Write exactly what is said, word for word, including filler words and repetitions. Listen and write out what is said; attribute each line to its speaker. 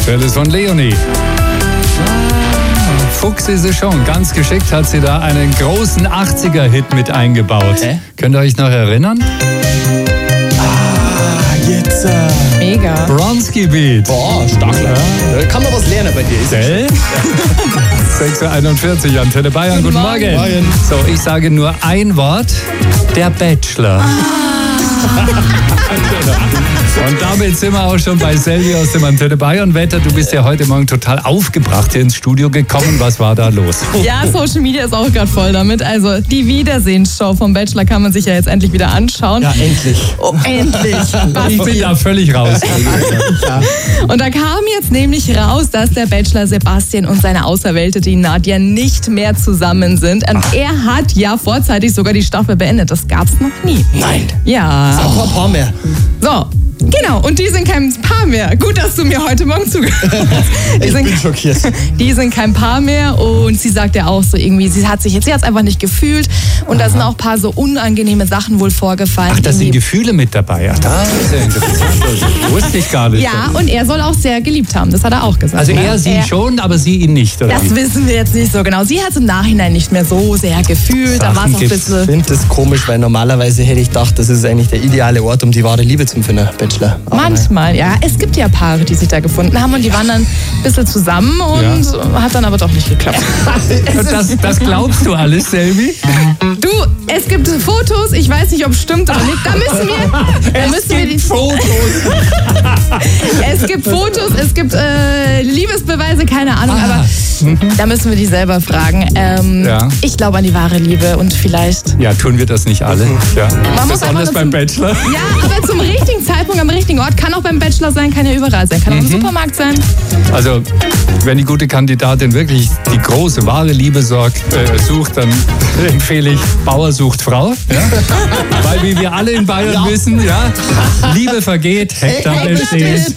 Speaker 1: aktuelles von Leonie. Fuchs ist es schon. Ganz geschickt hat sie da einen großen achtziger-Hit mit eingebaut.
Speaker 2: Hä?
Speaker 1: Könnt ihr euch noch erinnern?
Speaker 2: Ah, jetzt. Äh.
Speaker 3: Mega.
Speaker 1: Bronski Beat.
Speaker 2: Boah, stark. Ja. Da kann man was lernen bei dir. Ist
Speaker 1: Gell? sechs Uhr einundvierzig, Antenne Bayern. Guten, Guten Morgen.
Speaker 2: Morgen.
Speaker 1: So, ich sage nur ein Wort. Der Bachelor. Und damit sind wir auch schon bei Selvi aus dem Antenne Bayern Wetter. Du bist ja heute Morgen total aufgebracht hier ins Studio gekommen. Was war da los?
Speaker 3: Ja, Social Media ist auch gerade voll damit. Also die Wiedersehensshow vom Bachelor kann man sich ja jetzt endlich wieder anschauen.
Speaker 2: Ja, endlich.
Speaker 3: Oh, endlich.
Speaker 1: Ich bin da völlig raus.
Speaker 2: Ja.
Speaker 3: Und da kam jetzt nämlich raus, dass der Bachelor Sebastian und seine Auserwählte, die Nadja, nicht mehr zusammen sind. Und er hat ja vorzeitig sogar die Staffel beendet. Das gab's noch nie.
Speaker 2: Nein.
Speaker 3: Ja.
Speaker 2: Sag mal ein paar mehr.
Speaker 3: So. Genau, und die sind kein Paar mehr. Gut, dass du mir heute Morgen zugehört hast. Die
Speaker 2: Ich
Speaker 3: sind,
Speaker 2: bin schockiert.
Speaker 3: Die sind kein Paar mehr und sie sagt ja auch so irgendwie, sie hat sich jetzt, sie hat es einfach nicht gefühlt und Aha. da sind auch ein paar so unangenehme Sachen wohl vorgefallen.
Speaker 1: Ach, da sind Gefühle mit dabei. Ach, das ist ja interessant. Das wusste ich gar nicht.
Speaker 3: Ja, und er soll auch sehr geliebt haben, das hat er auch gesagt.
Speaker 1: Also
Speaker 3: ne?
Speaker 1: er sie
Speaker 3: er,
Speaker 1: schon, aber sie ihn nicht, oder?
Speaker 3: Das
Speaker 1: wie?
Speaker 3: wissen wir jetzt nicht so genau. Sie hat es im Nachhinein nicht mehr so sehr gefühlt. Da war es auch ein bisschen...
Speaker 2: Ich finde das komisch, weil normalerweise hätte ich gedacht, das ist eigentlich der ideale Ort, um die wahre Liebe zu finden, Bachelor. Aber
Speaker 3: Manchmal, ja. Es gibt ja Paare, die sich da gefunden haben und die waren dann ein bisschen zusammen und ja. hat dann aber doch nicht geklappt.
Speaker 1: Und das, das glaubst du alles, Selvi?
Speaker 3: Du, es gibt Fotos, ich weiß nicht, ob es stimmt oder nicht. Da müssen wir, da
Speaker 1: es
Speaker 3: müssen
Speaker 1: gibt
Speaker 3: wir die
Speaker 1: Fotos.
Speaker 3: Es gibt Fotos, es gibt äh, Liebesbeweise, keine Ahnung,
Speaker 1: Ah.
Speaker 3: aber da müssen wir die selber fragen. Ähm,
Speaker 1: Ja.
Speaker 3: Ich glaube an die wahre Liebe und vielleicht...
Speaker 1: Ja, tun wir das nicht alle? Ja.
Speaker 3: Man muss
Speaker 1: Besonders
Speaker 3: einfach
Speaker 1: beim
Speaker 3: zum-
Speaker 1: Bachelor.
Speaker 3: Ja, aber zum richtigen Zeitpunkt, am richtigen Ort. Kann auch beim Bachelor sein, kann ja überall sein. Kann auch im Supermarkt sein.
Speaker 1: Also, wenn die gute Kandidatin wirklich die große, wahre Liebe sorgt, äh, sucht, dann empfehle ich Bauer sucht Frau. Ja? Weil, wie wir alle in Bayern wissen, ja, Liebe vergeht, Hektar entsteht.